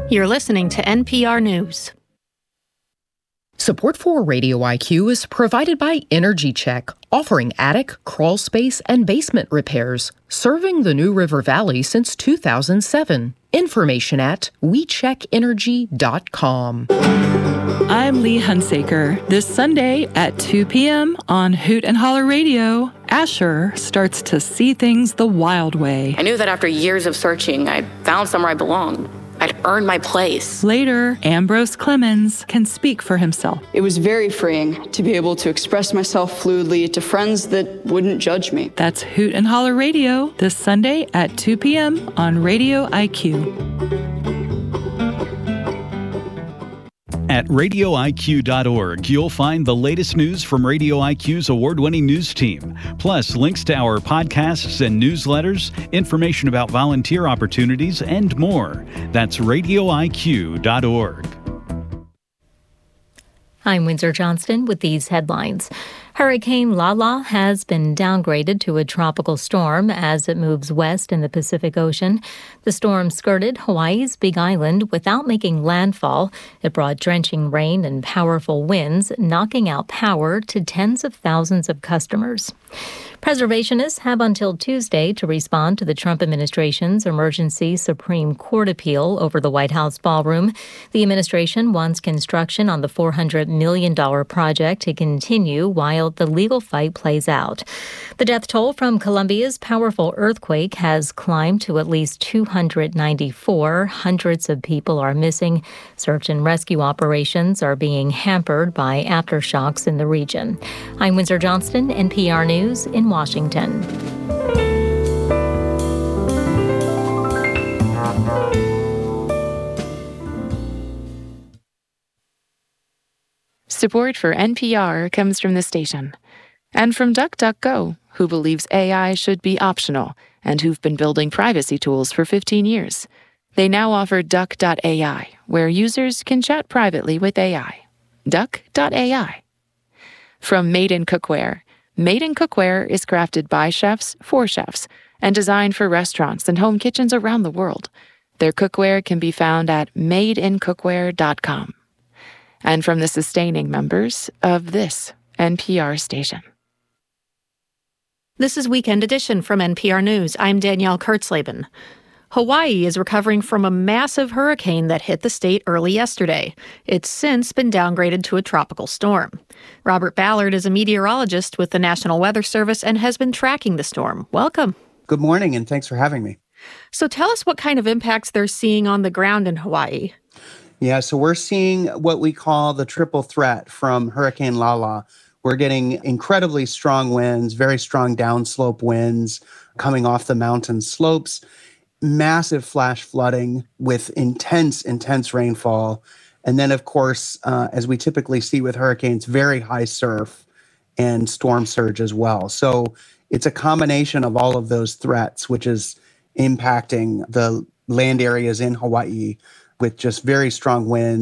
You're listening to NPR News. Support for Radio IQ is provided by Energy Check, offering attic, crawl space, and basement repairs, serving the New River Valley since 2007. Information at WeCheckEnergy.com. I'm Lee Hunsaker. This Sunday at 2 p.m. on Hoot and Holler Radio, Asher starts to see things the wild way. I knew that after years of searching, I'd found somewhere I belonged. I'd earned my place. Later, Ambrose Clemens can speak for himself. It was very freeing to be able to express myself fluidly to friends that wouldn't judge me. That's Hoot and Holler Radio this Sunday at 2 p.m. on Radio IQ. At radioiq.org, you'll find the latest news from Radio IQ's award-winning news team, plus links to our podcasts and newsletters, information about volunteer opportunities, and more. That's radioiq.org. I'm Windsor Johnston with these headlines. Hurricane Lala has been downgraded to a tropical storm as it moves west in the Pacific Ocean. The storm skirted Hawaii's Big Island without making landfall. It brought drenching rain and powerful winds, knocking out power to tens of thousands of customers. Preservationists have until Tuesday to respond to the Trump administration's emergency Supreme Court appeal over the White House ballroom. The administration wants construction on the $400 million project to continue while the legal fight plays out. The death toll from Colombia's powerful earthquake has climbed to at least 294. Hundreds of people are missing. Search and rescue operations are being hampered by aftershocks in the region. I'm Windsor Johnston, NPR News in Washington. Support for NPR comes from the station and from DuckDuckGo, who believes AI should be optional and who've been building privacy tools for 15 years. They now offer Duck.ai, where users can chat privately with AI. Duck.ai. From Made in Cookware. Made in Cookware is crafted by chefs for chefs and designed for restaurants and home kitchens around the world. Their cookware can be found at madeincookware.com. And from the sustaining members of this NPR station. This is Weekend Edition from NPR News. I'm Danielle Kurtzleben. Hawaii is recovering from a massive hurricane that hit the state early yesterday. It's since been downgraded to a tropical storm. Robert Ballard is a meteorologist with the National Weather Service and has been tracking the storm. Welcome. Good morning, and thanks for having me. So tell us what kind of impacts they're seeing on the ground in Hawaii. Yeah, so we're seeing what we call the triple threat from Hurricane Lala. We're getting incredibly strong winds, very strong downslope winds coming off the mountain slopes, massive flash flooding with intense rainfall. And then, of course, as we typically see with hurricanes, very high surf and storm surge as well. So it's a combination of all of those threats, which is impacting the land areas in Hawaii with just very strong winds.